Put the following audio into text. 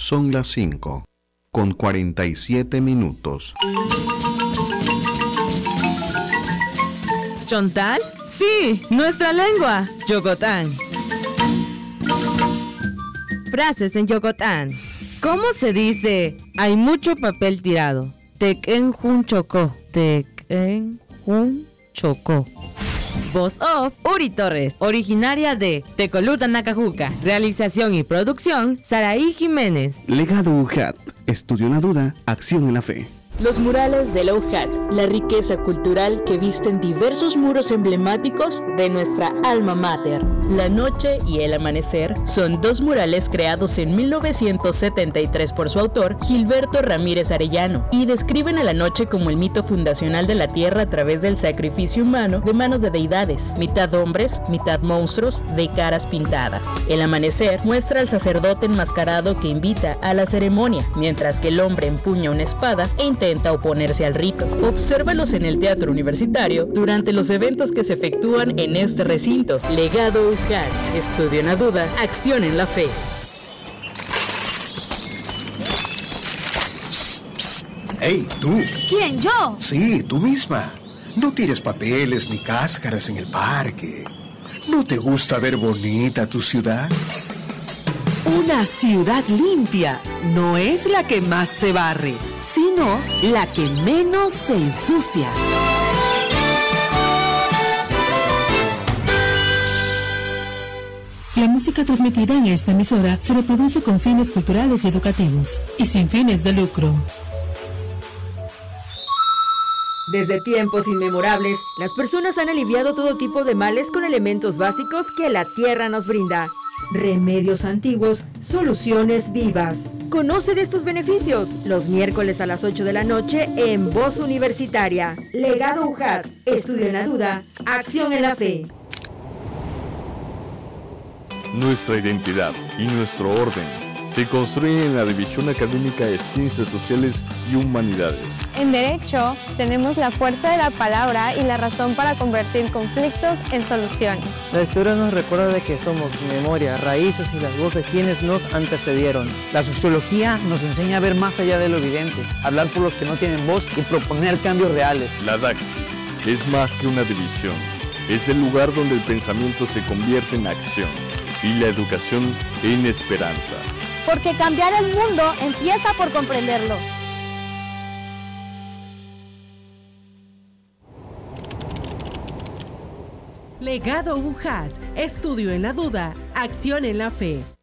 Son las 5:47. ¿Chontal? Sí, nuestra lengua. Yogotán. Frases en Yogotán. ¿Cómo se dice? Hay mucho papel tirado. Tequen jun chocó. Tequen jun chocó. Voz off, Uri Torres, originaria de Tecoluta, Nacajuca. Realización y producción, Saraí Jiménez. Legado UJAT, estudio en la duda, acción en la fe. Los murales de la UJAT, la riqueza cultural que visten diversos muros emblemáticos de nuestra alma mater. La noche y el amanecer son dos murales creados en 1973 por su autor, Gilberto Ramírez Arellano, y describen a la noche como el mito fundacional de la tierra a través del sacrificio humano de manos de deidades, mitad hombres, mitad monstruos, de caras pintadas. El amanecer muestra al sacerdote enmascarado que invita a la ceremonia, mientras que el hombre empuña una espada e intenta oponerse al rito. Obsérvalos en el Teatro Universitario durante los eventos que se efectúan en este recinto. Legado UJAT, estudio en la duda, acción en la fe. Psst, psst. ¡Hey, tú! ¿Quién, yo? Sí, tú misma. No tires papeles ni cáscaras en el parque. ¿No te gusta ver bonita tu ciudad? Una ciudad limpia no es la que más se barre, sino la que menos se ensucia. La música transmitida en esta emisora se reproduce con fines culturales y educativos y sin fines de lucro. Desde tiempos inmemorables, las personas han aliviado todo tipo de males con elementos básicos que la tierra nos brinda. Remedios antiguos, soluciones vivas. Conoce de estos beneficios los miércoles a las 8 de la noche en Voz Universitaria. Legado UJAT, estudio en la duda, acción en la fe. Nuestra identidad y nuestro orden se construyen en la División Académica de Ciencias Sociales y Humanidades. En Derecho tenemos la fuerza de la palabra y la razón para convertir conflictos en soluciones. La historia nos recuerda de que somos memoria, raíces y las voces de quienes nos antecedieron. La sociología nos enseña a ver más allá de lo evidente, hablar por los que no tienen voz y proponer cambios reales. La DAXI es más que una división, es el lugar donde el pensamiento se convierte en acción y la educación en esperanza. Porque cambiar el mundo empieza por comprenderlo. Legado UJAT, estudio en la duda, acción en la fe.